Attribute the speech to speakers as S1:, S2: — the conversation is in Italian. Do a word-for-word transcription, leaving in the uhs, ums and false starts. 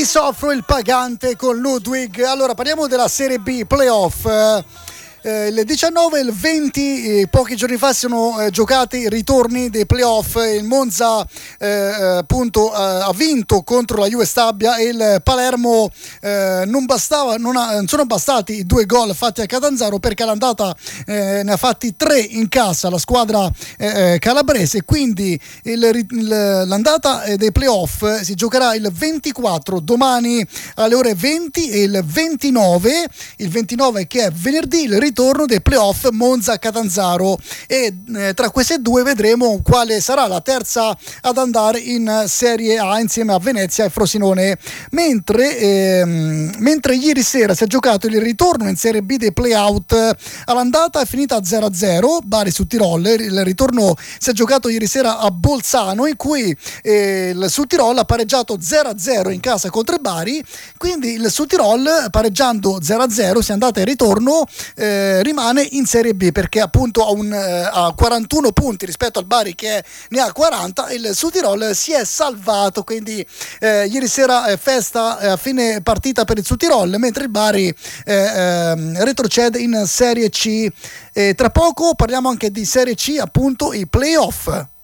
S1: Soffro il pagante con Ludwig. Allora parliamo della Serie B playoff. Eh, il diciannove e il venti, eh, pochi giorni fa, si sono eh, giocati i ritorni dei playoff. Il Monza eh, appunto eh, ha vinto contro la Juve Stabia e il Palermo eh, non bastava, non, ha, non sono bastati i due gol fatti a Catanzaro, perché all'andata eh, ne ha fatti tre in casa la squadra eh, calabrese. Quindi il, il, l'andata dei playoff si giocherà il ventiquattro, domani alle ore venti, e il ventinove, il ventinove che è venerdì, il ritorno dei playoff Monza-Catanzaro, e eh, tra queste due vedremo quale sarà la terza ad andare in Serie A insieme a Venezia e Frosinone. Mentre, ehm, mentre ieri sera si è giocato il ritorno in Serie B dei playout, all'andata è finita zero a zero Bari su Tirol. Il ritorno si è giocato ieri sera a Bolzano, in cui eh, il Südtirol ha pareggiato zero a zero in casa contro il Bari. Quindi il Südtirol, pareggiando zero a zero, si è andata e ritorno, eh, rimane in Serie B, perché appunto ha, un, eh, ha quarantuno punti rispetto al Bari che ne ha quaranta. Il Südtirol si è salvato, quindi eh, ieri sera eh, festa eh, a fine partita per il Südtirol, mentre il Bari eh, eh, retrocede in Serie C. E tra poco parliamo anche di Serie C, appunto i playoff.